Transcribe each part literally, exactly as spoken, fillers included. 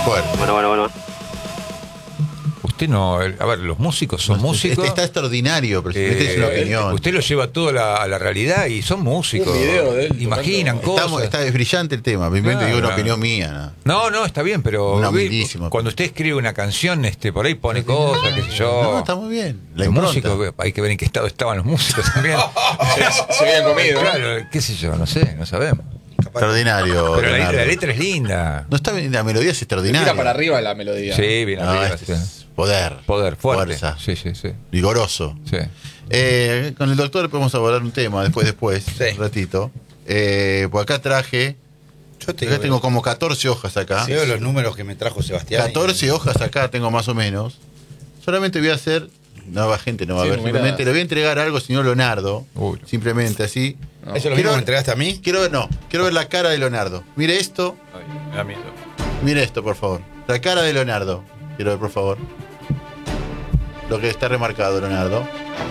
Fuerte. Bueno, bueno, bueno. Usted no, a ver, los músicos son No, músicos. Este está extraordinario, pero eh, es una opinión. Usted lo lleva todo a la, a la realidad y son músicos. Un video de él Imaginan tocando. cosas. Estamos, está, es brillante el tema. Mi mente Claro, digo una claro. opinión mía. No, no, está bien, pero Una ve, humildísima. cuando usted escribe una canción, este, por ahí pone cosas, qué sé yo. No, está muy bien. La Los impronta. músicos, hay que ver en qué estado estaban los músicos también. Se, se habían comido. ¿no? Claro, qué sé yo, no sé, no sabemos. Extraordinario. Pero la, Leonardo. la letra es linda. No está bien, la melodía es Se extraordinaria. tira para arriba la melodía. Sí, bien No, arriba, este sí. es poder. Poder, fuerte. Fuerza. Sí, sí, sí. Vigoroso. sí. Eh, con el doctor podemos abordar un tema después, después, Sí. un ratito. Eh, pues acá traje. Yo te Acá digo, tengo como catorce hojas acá. si veo los números que me trajo Sebastián. catorce hojas acá tengo más o menos. Solamente voy a hacer. Nueva gente no va Sí, a ver. numeradas. Simplemente le voy a entregar algo al señor Leonardo. Uy. Simplemente así. No. ¿Eso es lo Quiero- mismo que me entregaste a mí? Quiero ver, no, quiero ver la cara de Leonardo. Mire esto. Ay, me da miedo. Mire esto, por favor. La cara de Leonardo. Quiero ver, por favor. Lo que está remarcado, Leonardo.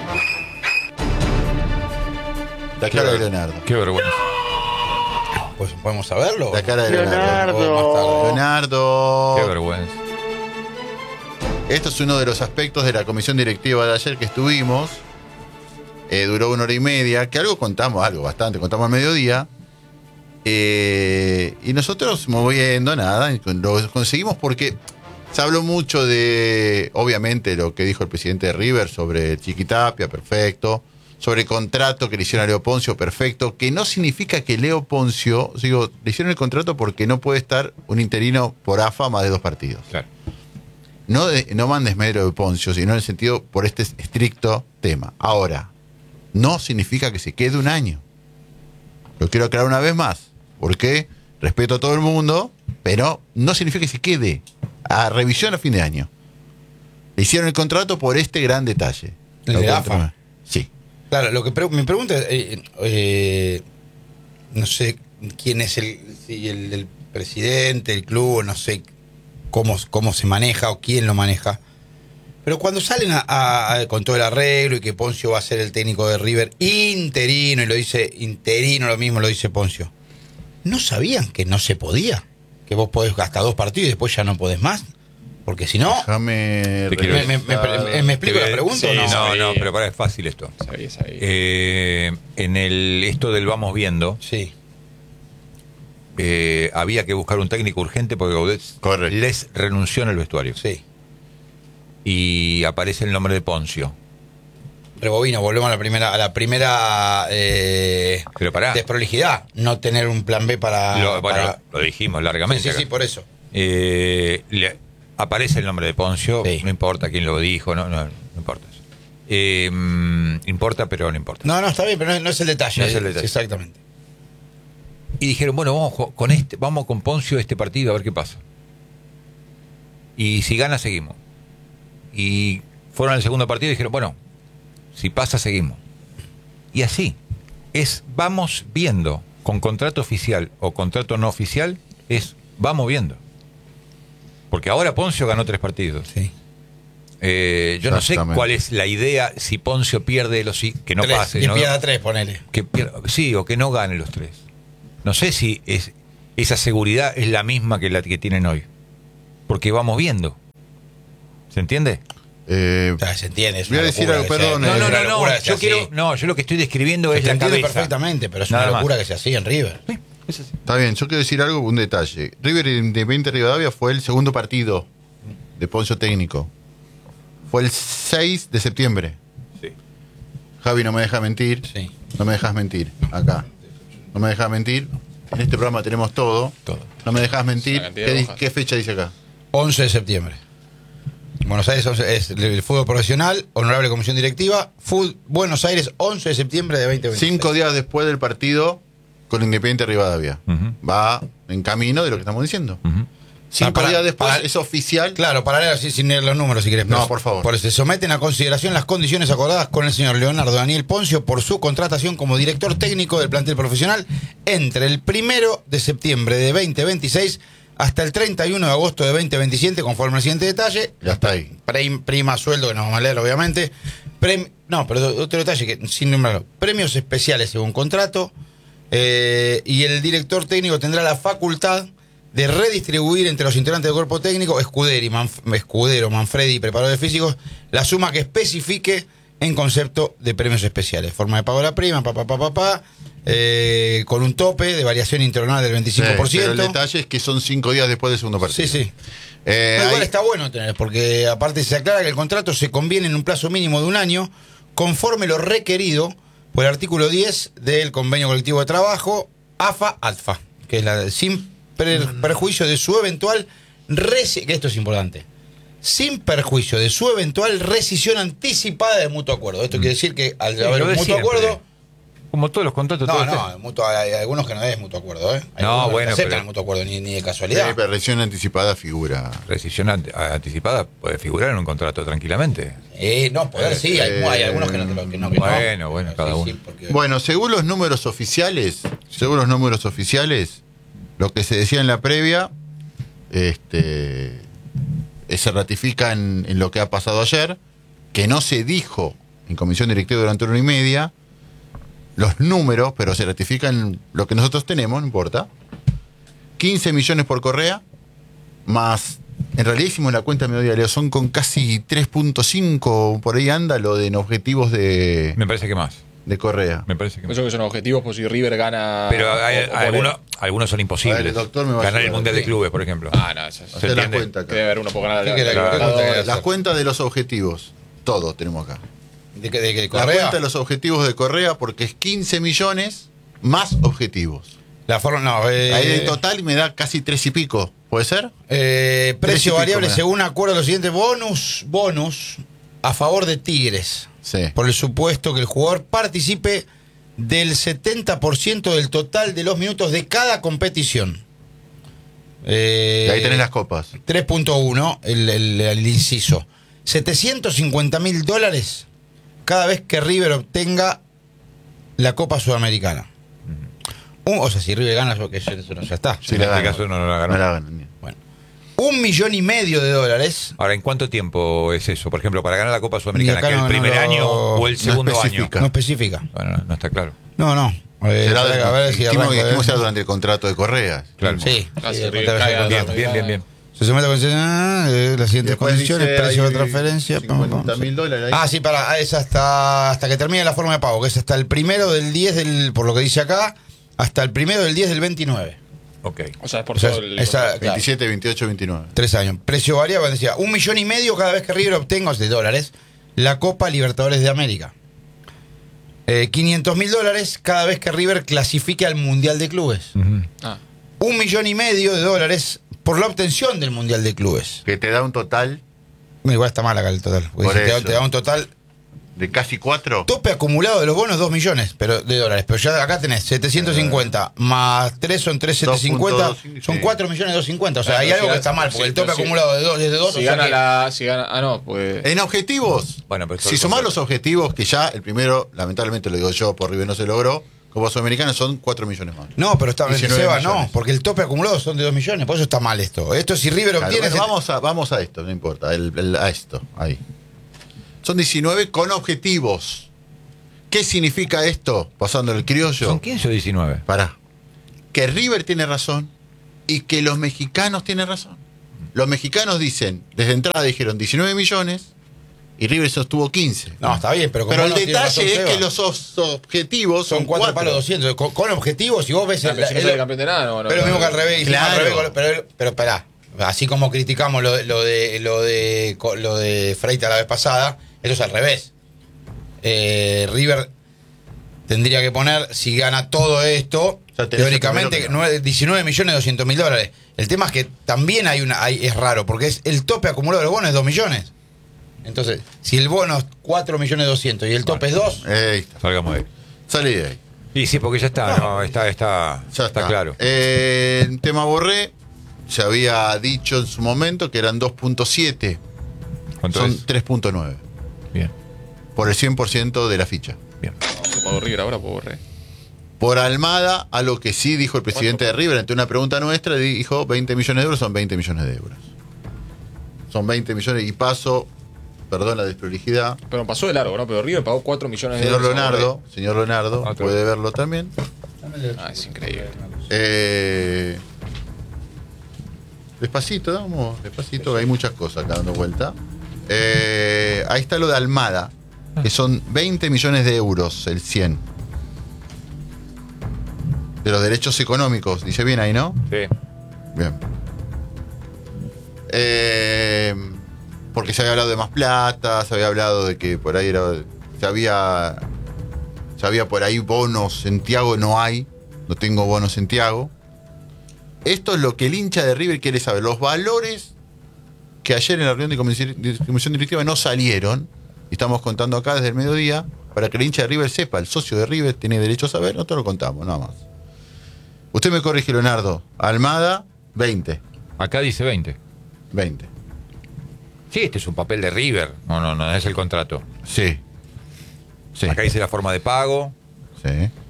La cara de Leonardo. Qué vergüenza. Pues podemos saberlo. La cara de Leonardo. O más tarde. Leonardo. Qué vergüenza. Esto es uno de los aspectos de la comisión directiva de ayer que estuvimos. Eh, duró una hora y media, que algo contamos, algo bastante, contamos al mediodía. Eh, y nosotros moviendo nada, lo conseguimos porque se habló mucho de, obviamente, lo que dijo el presidente de River sobre Chiquitapia, perfecto. Sobre el contrato que le hicieron a Leo Poncio, perfecto. Que no significa que Leo Poncio, digo, le hicieron el contrato porque no puede estar un interino por A F A más de dos partidos. Claro. No, de, no mandes medro de Poncio, sino en el sentido por este estricto tema. Ahora, no significa que se quede un año. Lo quiero aclarar una vez más, porque respeto a todo el mundo, pero no significa que se quede a revisión a fin de año. Le hicieron el contrato por este gran detalle. ¿El Lo de contra- A F A? Sí. Claro, lo que pre- mi pregunta es, eh, eh, no sé quién es el, si el, el presidente, el club, no sé cómo, cómo se maneja o quién lo maneja. Pero cuando salen a, a- a- con todo el arreglo y que Poncio va a ser el técnico de River interino, y lo dice interino, lo mismo lo dice Poncio, ¿no sabían que no se podía? Que vos podés hasta dos partidos y después ya no podés más. Porque si no, Déjame. Te quiero me, me- me- me- me explico la pregunta Sí, o no. no, no, Sí. pero para, es fácil esto. Sabía, sabía. Eh, en el esto del vamos viendo, Sí. eh, había que buscar un técnico urgente porque Gaudet Correcto. les renunció en el vestuario. Sí. Y aparece el nombre de Poncio. Rebobino, volvemos a la primera, a la primera eh, Pero pará. desprolijidad, no tener un plan B para. Lo, bueno, para- lo dijimos sí, largamente. sí, acá. sí, por eso. Eh, le- aparece el nombre de Poncio, Sí. no importa quién lo dijo, no, no, no importa eso. Eh, mm, importa, pero no importa. No, no, está bien, pero no, es- no es el detalle. No es el eh, detalle. Exactamente. Y dijeron, bueno, vamos jo- con este, vamos con Poncio este partido a ver qué pasa. Y si gana, seguimos. Y fueron al segundo partido y dijeron, bueno, si pasa, seguimos. Y así, es vamos viendo, con contrato oficial o contrato no oficial, es vamos viendo. Porque ahora Poncio ganó tres partidos. Sí. Eh, yo no sé Exactamente. cuál es la idea si Poncio pierde los i- que no Tres, pase, y ¿no? pierda tres, ponele. Que pierda- sí, o que no gane los tres. No sé si es, esa seguridad es la misma que la que tienen hoy. Porque vamos viendo. ¿Se entiende? Eh, O sea, se entiende. Es Voy a una decir locura algo, que sea- perdón, No, eh, no, es una no, no. locura que sea Yo así. quiero, no, yo lo que estoy describiendo es Se la entiende cabeza. perfectamente, pero es Nada una más. locura que sea así en River. Sí, es así. Está bien, yo quiero decir algo, un detalle. River Independiente Rivadavia fue el segundo partido de Poncio técnico. Fue el seis de septiembre. Sí. Javi, no me deja mentir. Sí. No me dejas mentir. Acá. No me dejas mentir. En este programa tenemos todo. Todo. No me dejas mentir. Esa cantidad ¿Qué, de di- hojas. qué fecha dice acá? once de septiembre. Buenos Aires once, es el fútbol profesional, honorable comisión directiva, Fútbol Buenos Aires once de septiembre de veinte veintiséis. Cinco días después del partido con Independiente Rivadavia. Ujú. Va en camino de lo que estamos diciendo. Ujú. Cinco Ah, para- días después para- es oficial. Claro, para leer así sin leer los números si querés. No, pero- por favor. Por eso, se someten a consideración las condiciones acordadas con el señor Leonardo Daniel Poncio por su contratación como director técnico del plantel profesional entre el primero de septiembre de veinte veintiséis hasta el treinta y uno de agosto de veinte veintisiete, conforme al siguiente detalle. Ya está ahí. Pre- prima sueldo, que no vamos a leer, obviamente. Prem- no, pero otro detalle que sin nombrarlo. Premios especiales según contrato. eh, y el director técnico tendrá la facultad de redistribuir entre los integrantes del cuerpo técnico, Escudero, Manf- Escudero Manfredi y preparadores físicos, la suma que especifique en concepto de premios especiales. Forma de pago de la prima, papá, papá, papá, eh, con un tope de variación interanual del veinticinco por ciento. Sí, pero el detalle es que son cinco días después del segundo partido. Sí, sí. Eh, Pero igual ahí- está bueno tener, porque aparte se aclara que el contrato se conviene en un plazo mínimo de un año, conforme lo requerido por el artículo diez del Convenio Colectivo de Trabajo, A F A-A T F A, que es la sin per- perjuicio de su eventual resi- que esto es importante, sin perjuicio de su eventual rescisión anticipada de mutuo acuerdo. Esto quiere decir que al Sí, haber lo un de mutuo siempre. acuerdo. Como todos los contratos. No, todos no, ustedes. el mutuo- hay algunos que no es mutuo acuerdo, ¿eh? Hay No, algunos que bueno, aceptan pero- el mutuo acuerdo ni, ni de Sí, casualidad. pero rescisión anticipada figura. Rescisión ante- anticipada puede figurar en un contrato tranquilamente. Eh, no, poder sí, hay, Eh, hay algunos que no te lo que no. Que no. bueno, bueno, cada uno. porque- Bueno, según los números oficiales, según los números oficiales, lo que se decía en la previa, este, eh, se ratifica en, en lo que ha pasado ayer, que no se dijo en comisión directiva durante una hora y media, los números, pero se ratifican lo que nosotros tenemos, no importa. quince millones por Correa, más, en realidad hicimos la cuenta a mediodía, Leo, son con casi tres punto cinco, por ahí anda lo de en objetivos de, Me parece que más. de Correa. Me parece que más. Eso que son objetivos, pues si River gana. Pero hay, o- o hay por algunos, el- algunos son A ver, imposibles. el doctor me va a Ganar el ayudar. Mundial de Sí. Clubes, por ejemplo. Ah, no, eso, eso. Hacer la entiende? cuenta acá. Debe haber uno por ganar. ¿Qué la- quiere- la- qué la- cuenta la- querés Las cuentas de los objetivos, todos tenemos acá. ¿De que, de que La Correa? cuenta de los objetivos de Correa, porque es quince millones más objetivos. La forma, no, eh, Ahí en total me da casi tres y pico, ¿puede ser? eh, Tres y precio pico, variable mirá. según acuerdo lo siguiente, bonus, bonus a favor de Tigres. Sí. Por el supuesto que el jugador participe del setenta por ciento del total de los minutos de cada competición. Eh, Y ahí tenés las copas. tres punto uno, el, el- el inciso. setecientos cincuenta mil dólares cada vez que River obtenga la Copa Sudamericana. Un- o sea, si River gana, eso, que eso, eso no, ya está. Sí, en la este ganan. caso no la ganó. No la ganan. Bueno. Un millón y medio de dólares. Ahora, ¿en cuánto tiempo es eso? Por ejemplo, para ganar la Copa Sudamericana, Y acá ¿que no- el primer no lo- año o el no segundo año? especifica. No especifica. Bueno, no, no está claro. No, no. Eh, Será a ver si dijimos, arranca, dijimos eh. será durante el contrato de Correa. Claro. Sí. Ah, sí, sí, el River contrato cae es a- el Bien, contrato. bien, bien, bien. Se somete a condiciones, ah, eh, las siguientes Después condiciones, dice, precio de hay transferencia. pam, pam, cincuenta mil dólares ahí. Ah, sí, para, es hasta, hasta que termine la forma de pago, que es hasta el primero del diez del, por lo que dice acá, hasta el primero del diez del veintinueve. Ok. O sea, es por O sea, todo el. esa- contrato. claro. veintisiete, veintiocho, veintinueve. Tres años. Precio variable, decía, un millón y medio cada vez que River obtenga, de dólares, la Copa Libertadores de América. Eh, quinientos mil dólares cada vez que River clasifique al Mundial de Clubes. Ujú. Ah, Un millón y medio de dólares por la obtención del Mundial de Clubes. Que te da un total Igual está mal acá el total. porque Por dice, te, da, eso. te da un total. de casi cuatro. Tope acumulado de los bonos, dos millones pero, de dólares. Pero ya acá tenés setecientos cincuenta más tres son tres mil setecientos cincuenta. dos punto dos, Son sí. cuatro millones doscientos cincuenta. O sea, Claro, hay pero algo si que está gana- mal. Porque sí, el tope pero si- acumulado de dos, es de dos. si o sea gana que- la. Si gana, ah, no, pues. En objetivos, Bueno, pero todo si el sumás contrato. los objetivos, que ya el primero, lamentablemente lo digo yo, por River no se logró, Copa Sudamericana son cuatro millones más. No, pero está diecinueve Seba, no, millones. porque el tope acumulado son de dos millones, por eso está mal esto. Esto si River Claro, obtiene. bueno, vamos, a, vamos a esto, no importa, el- el- a esto, ahí. Son diecinueve con objetivos. ¿Qué significa esto? Pasando el criollo. ¿Son quince o diecinueve? Pará. Que River tiene razón y que los mexicanos tienen razón. Los mexicanos dicen, desde entrada dijeron diecinueve millones y River sostuvo quince. No, está bien, pero como Pero el no tiene detalle razón, es Seba, que los os- objetivos son son cuatro, cuatro. palos doscientos. Con, con objetivos, si vos ves Ah, el, pero si no el- sale campeón de nada, no, no, pero lo no, mismo no. que al revés, hicimos Claro. al revés con- pero, pero esperá, así como criticamos lo, de- lo de lo de co- lo de Freita la vez pasada, eso es al revés. Eh, River tendría que poner, si gana todo esto, Ya tenés teóricamente el primero que nueve- diecinueve millones doscientos mil dólares. El tema es que también hay una, hay, es raro, porque es el tope acumulado de los bonos es dos millones. Entonces, si el bono es cuatro millones doscientos y el tope es dos, Ahí está. Salgamos de ahí. Salí de ahí. Y sí, porque ya está, no, está, está, Ya está claro. Eh, en tema Borré, se había dicho en su momento que eran dos punto siete. ¿Cuánto Son es? tres punto nueve. Bien, Por el cien por ciento de la ficha. bien. Se pagó River ahora, puedo borrar. Por Almada, a lo que sí dijo el presidente de River ante una pregunta nuestra, dijo veinte millones de euros, son veinte millones de euros. Son veinte millones y paso, perdón la desprolijidad. Pero pasó de largo, ¿no? Pero River pagó cuatro millones de Señor euros. a Leonardo, señor Leonardo, Otro. puede verlo también. Borré. Ah, es increíble. Eh, despacito, vamos, despacito, hay muchas cosas acá dando vuelta. Eh, ahí está lo de Almada, que son veinte millones de euros, el cien. De los derechos económicos, dice bien ahí, ¿no? Sí. Bien. Eh, porque se había hablado de más plata, se había hablado de que por ahí era, se había, se había por ahí bonos en Thiago, no hay, no tengo bonos en Thiago. Esto es lo que el hincha de River quiere saber, los valores que ayer en la reunión de comisión, de comisión directiva no salieron, y estamos contando acá desde el mediodía, para que el hincha de River sepa, el socio de River tiene derecho a saber, nosotros lo contamos, nada más. Usted me corrige, Leonardo. Almada, veinte. Acá dice veinte. veinte. Sí, este es un papel de River. No, no, no es el contrato. Sí. Sí. Acá dice la forma de pago. Sí.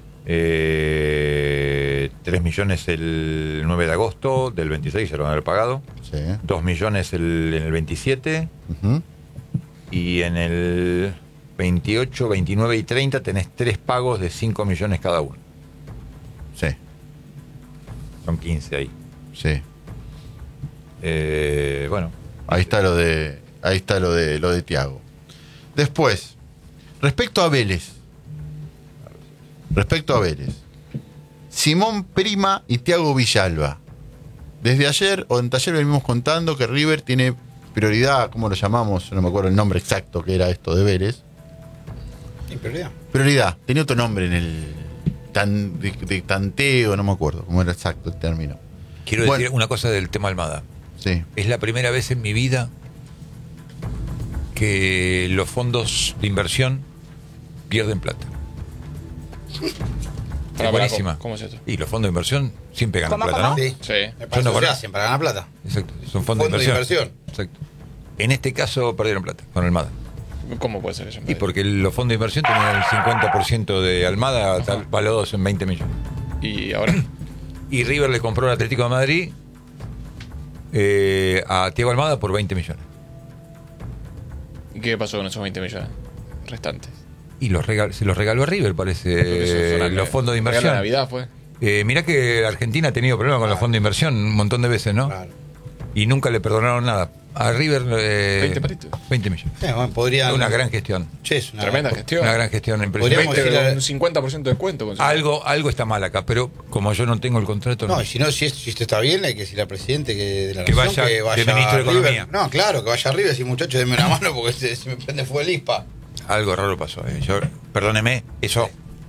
Eh, tres millones el nueve de agosto del veintiséis se lo van a haber pagado. Sí. dos millones el, en el veintisiete. Uh-huh. Y en el veintiocho, veintinueve y treinta tenés tres pagos de cinco millones cada uno. Sí. Son quince ahí. Sí. Eh, bueno. Ahí está lo de. Ahí está lo de lo de Thiago. Después, respecto a Vélez. Respecto a Vélez. Simón Prima y Thiago Villalba. Desde ayer o en taller venimos contando que River tiene prioridad, ¿cómo lo llamamos? No me acuerdo el nombre exacto que era esto de Vélez. ¿Y prioridad? Prioridad. Tenía otro nombre en el tan, de, de tanteo, no me acuerdo cómo era exacto el término. Quiero Bueno. decir una cosa del tema Almada. Sí. Es la primera vez en mi vida que los fondos de inversión pierden plata. Pará, Es pará, buenísima. ¿cómo- cómo es esto? Y los fondos de inversión siempre ganan ¿Cómo, plata, cómo? ¿no? Sí. Sí. Para Yo no eso se conozco. hacen, para ganar plata. Exacto. Son fondos Fondo de de inversión. inversión. Exacto. En este caso perdieron plata con Almada. ¿Cómo puede ser eso? Y porque los fondos de inversión tenían el cincuenta por ciento de Almada tal, valuados en veinte millones. Y ahora. Y River le compró al Atlético de Madrid eh, a Thiago Almada por veinte millones. ¿Y qué pasó con esos veinte millones restantes? Y los regal, se los regaló a River, parece, Porque eso fue una- los fondos de regalo inversión. Navidad fue. Eh, mirá que Argentina ha tenido problemas con los fondos de inversión un montón de veces, ¿no? Claro. Y nunca le perdonaron nada. A River... Eh, veinte palitos. veinte millones. Sí, bueno, podrían- Una gran gestión. Che, es una Tremenda gestión. Una gran gestión. Impresionante. Podríamos veinte, decir a- un cincuenta por ciento de descuento. con su- Algo, algo está mal acá, pero como yo no tengo el contrato... No, y si no, si, es- si esto está bien, hay que decirle al presidente que de la Que nación vaya- que vaya que ministro de a River. Economía. No, claro, que vaya arriba y decir, muchachos, denme una mano porque se, se me prende fuego el ispa. Algo raro pasó. eh. Yo, perdóneme, eso...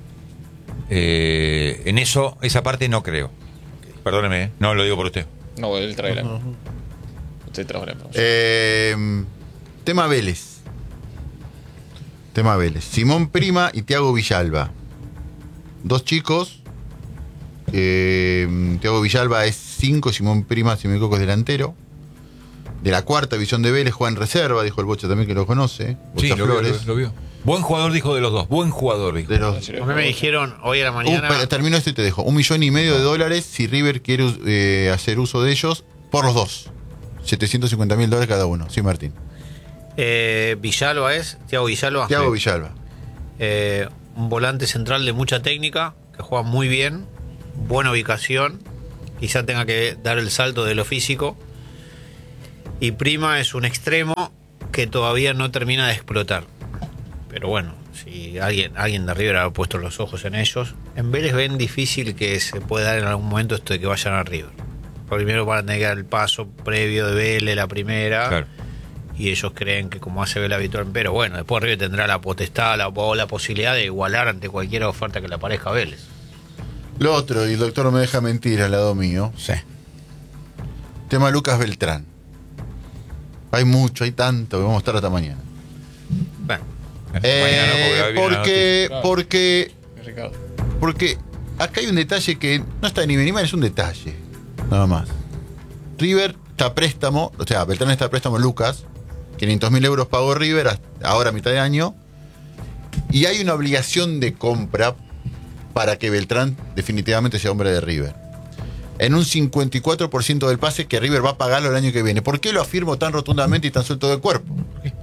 eh, en eso, esa parte no creo. Perdóneme, eh, no lo digo por usted. No, él trae la. Usted trajo la información. Eh, tema Vélez. Tema Vélez. Simón Prima y Thiago Villalba. Dos chicos. Eh, Thiago Villalba es cinco, Simón Prima, si me equivoco, es delantero. De la cuarta división de Vélez, juega en reserva, dijo el Bocha también que lo conoce. Sí, Bocha lo vio, Flores. lo, lo vio. Buen jugador, dijo de los dos. Buen jugador, dijo. De los, A mí me dijeron hoy a la mañana. Uh, pero termino esto y te dejo. Un millón y medio de dólares si River quiere eh, hacer uso de ellos por los dos. setecientos cincuenta mil dólares cada uno. Sí, Martín. Eh, Villalba es, Thiago Villalba. Thiago Sí. Villalba. Eh, un volante central de mucha técnica, que juega muy bien, buena ubicación, quizá tenga que dar el salto de lo físico. Y Prima es un extremo que todavía no termina de explotar. Pero bueno, si alguien, alguien de River ha puesto los ojos en ellos, en Vélez ven difícil que se pueda dar en algún momento esto de que vayan a River. Primero van a tener que dar el paso previo de Vélez, la primera. Claro. Y ellos creen que como hace Vélez habitual, pero bueno, después River tendrá la potestad la, o la posibilidad de igualar ante cualquier oferta que le aparezca a Vélez. Lo otro, y el doctor no me deja mentir al lado mío. Sí. Tema Lucas Beltrán. Hay mucho, hay tanto, que vamos a estar hasta mañana. Bueno, Mañana, Eh, porque viene la porque, noticia. porque, Ricardo. porque acá hay un detalle que no está ni bien ni mal, es un detalle. Nada más. River está a préstamo, o sea, Beltrán está a préstamo Lucas. quinientos mil euros pagó River hasta ahora a mitad de año. Y hay una obligación de compra para que Beltrán definitivamente sea hombre de River. En un cincuenta y cuatro por ciento del pase que River va a pagarlo el año que viene. ¿Por qué lo afirmo tan rotundamente y tan suelto de cuerpo?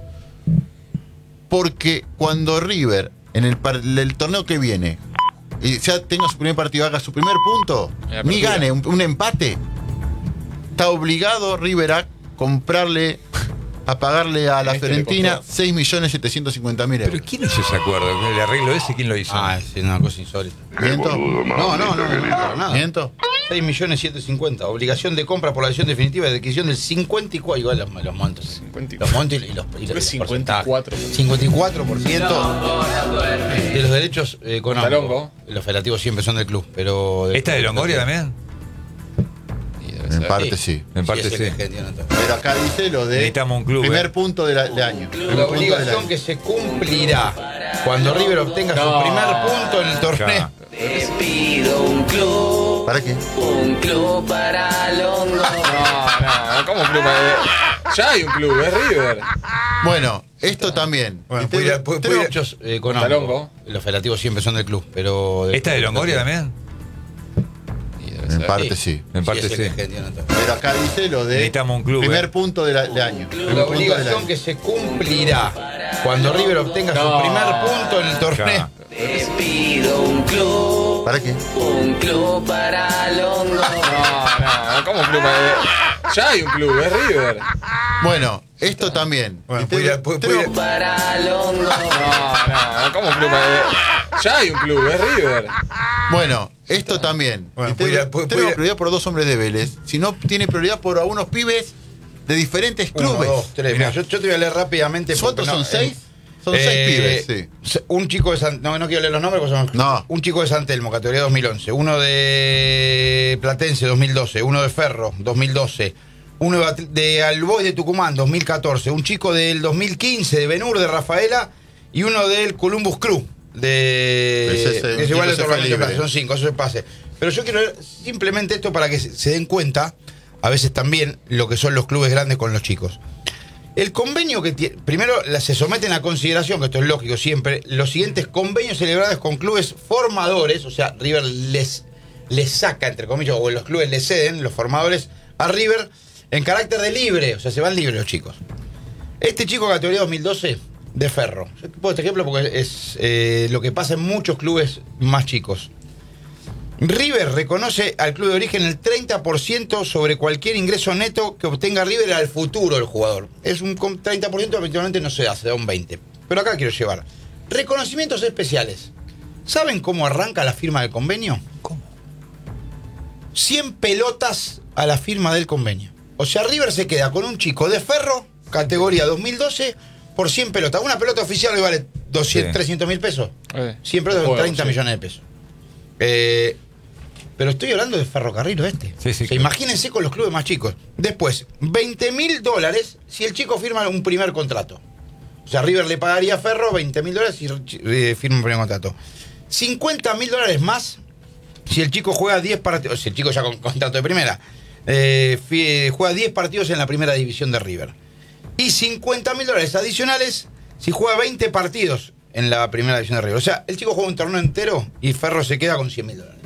Porque cuando River, en el, par- el torneo que viene, y ya tenga su primer partido, haga su primer punto, En la ni apertura. gane, un, un empate, está obligado River a comprarle, a pagarle a la Este le Fiorentina costó. seis millones setecientos cincuenta mil euros. ¿Pero quién hizo ese acuerdo? ¿El arreglo ese quién lo hizo? Ah, es una cosa insólita. ¿Miento? No, no, no, no, para nada. ¿Miento? seis millones setecientos cincuenta. Obligación de compra por la decisión definitiva de adquisición del cincuenta y cuatro. Igual los, los montos. cincuenta y Los cuatro. montos y los, y los, y los cincuenta y cuatro. porcentajes. cincuenta y cuatro por ciento de los derechos eh, económicos. Talongo. Los federativos siempre son del club, pero... ¿Esta de Longoria también? Y debe En ser. parte sí. En parte es el sí. que gestiona todo. Pero acá dice lo de Necesitamos un club, primer eh. punto de, la- de año. Primer La punto del obligación año. que se cumplirá cuando River obtenga No. su primer punto en el torneo. Claro. Te pido un club, ¿Para qué? un club para los dos. No, no, ¿cómo un club? Eh, Ya hay un club, es River. Bueno, esto también. Bueno, Este- puede ir a- puede- puede ir a tenemos- derechos eh, económicos. Talongo. Los federativos siempre son del club, pero... ¿Esta de Longoria también? Y debe En ser. parte sí. En parte es el sí. que gestiona todo. Pero acá dice lo de Necesitamos un club, primer eh. punto de, la- de año. Primer La punto del obligación año. que se cumplirá cuando River obtenga No. su primer punto en el torneo. Claro. Te pido un club, ¿Para qué? un club para los dos. No, no, ¿cómo un club? Eh, Ya hay un club, es River. Bueno, esto también. Bueno, Este- puede ir a- puede- tenemos- puede ir Para los dos. No, no, ¿cómo un club? Eh, Ya hay un club, es River. Bueno, esto también. Bueno, Este- puede ir a- puede- tenemos puede ir a- prioridad por dos hombres de Vélez. Si no, tiene prioridad por algunos pibes de diferentes Uno, clubes. dos, tres. Mira, yo, yo te voy a leer rápidamente. ¿Cuántos porque no, son? ¿Seis? eh, Son seis eh, pibes, sí. Un chico de San... No, no quiero leer los nombres porque son... No. Un chico de San Telmo, categoría dos mil once. Uno de Platense, dos mil doce. Uno de Ferro, dos mil doce. Uno de, Bat- de Alboy de Tucumán, dos mil catorce. Un chico del dos mil quince de Benur, de Rafaela. Y uno del Columbus Crew. De... Ese es el que es igual tipo al se fue Torneo de libre. Plaza. Son cinco, eso se pase. Pero yo quiero leer simplemente esto para que se, se den cuenta, a veces también, lo que son los clubes grandes con los chicos. El convenio que tiene, primero la- se someten a consideración, que esto es lógico siempre, los siguientes convenios celebrados con clubes formadores, o sea, River les, les saca, entre comillas, o los clubes le ceden, los formadores, a River en carácter de libre, o sea, se van libres los chicos. Este chico categoría dos mil doce, de Ferro. Yo te pongo este ejemplo porque es eh, lo que pasa en muchos clubes más chicos. River reconoce al club de origen el treinta por ciento sobre cualquier ingreso neto que obtenga River al futuro del jugador. Es un con- treinta por ciento, habitualmente no se hace, da un veinte por ciento. Pero acá quiero llevar. Reconocimientos especiales. ¿Saben cómo arranca la firma del convenio? ¿Cómo? cien pelotas a la firma del convenio. O sea, River se queda con un chico de Ferro, categoría dos mil doce, por cien pelotas. Una pelota oficial le vale doscientos, Sí. trescientos mil pesos. Eh, cien pelotas son juego, treinta sí. millones de pesos. Eh, pero estoy hablando de Ferrocarril Oeste. Sí, sí, O sea, claro. imagínense con los clubes más chicos. Después, veinte mil dólares si el chico firma un primer contrato. O sea, River le pagaría a Ferro veinte mil dólares si eh, firma un primer contrato. cincuenta mil dólares más si el chico juega diez partidos. Si el chico ya con contrato de primera. eh, fi- juega diez partidos en la primera división de River. Y cincuenta mil dólares adicionales si juega veinte partidos en la primera división de River. O sea, el chico juega un torneo entero y Ferro se queda con cien mil dólares.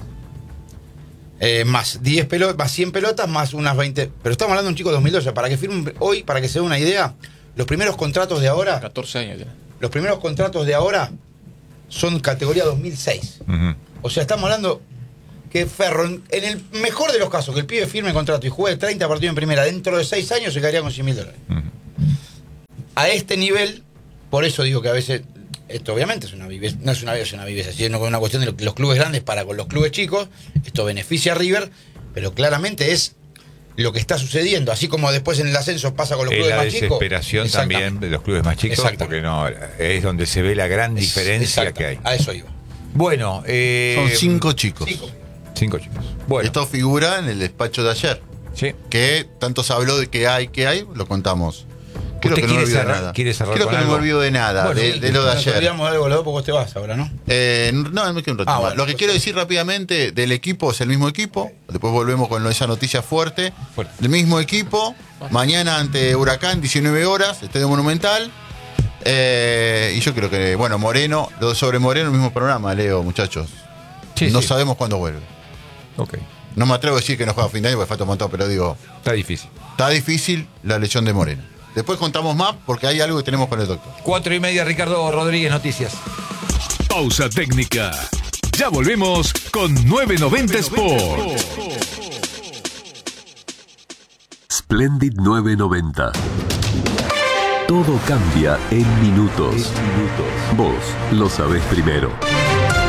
Eh, más diez pelotas, más cien pelotas, más unas veinte. Pero estamos hablando de un chico de dos mil doce. Para que firme un- hoy, para que se dé una idea, los primeros contratos de ahora, catorce años tiene. los primeros contratos de ahora son categoría dos mil seis. Ujú. O sea, estamos hablando que Ferro, en, en el mejor de los casos, que el pibe firme contrato y juegue treinta partidos en primera dentro de seis años, se quedaría con cien mil dólares. Ujú. A este nivel, por eso digo que a veces, esto obviamente es una viveza, no es una viveza, es una viveza, sino una cuestión de lo- los clubes grandes para con los clubes chicos, esto beneficia a River, pero claramente es lo que está sucediendo, así como después en el ascenso pasa con los Es clubes la más chicos. desesperación Exactamente. también de los clubes más chicos, Exactamente. porque no es donde se ve la gran Es- diferencia exacto, que hay. A eso iba. Bueno, eh, Son cinco chicos. Cinco. cinco chicos. Bueno, Esto figura en el despacho de ayer. sí. Que tanto se habló de que hay, que hay, lo contamos. Creo ¿Usted que no me quiere olvido de cerrar- nada. quiere cerrar Creo con que no me algo? olvido de nada, Bueno, de, sí, de lo de Nos ayer. olvidamos de algo, los dos, porque vos te vas ahora, ¿no? Eh, no, me quedo un ratito Ah, más. bueno, Lo que pues quiero sí. decir rápidamente del equipo es el mismo equipo. Después volvemos con esa noticia fuerte. Fuerte. El mismo equipo. Mañana ante Huracán, diecinueve horas, Estadio Monumental. Eh, y yo creo que, bueno, Moreno, lo sobre Moreno, el mismo programa, Leo, muchachos. Sí, no sí. sabemos cuándo vuelve. Ok. No me atrevo a decir que no juega a fin de año porque falta un montón, pero digo, Está difícil. está difícil la lesión de Moreno. Después contamos más porque hay algo que tenemos con el doctor. Cuatro y media, Ricardo Rodríguez, noticias. Pausa técnica. Ya volvemos con novecientos noventa Sport. Splendid novecientos noventa. Todo cambia en minutos. Vos lo sabés primero.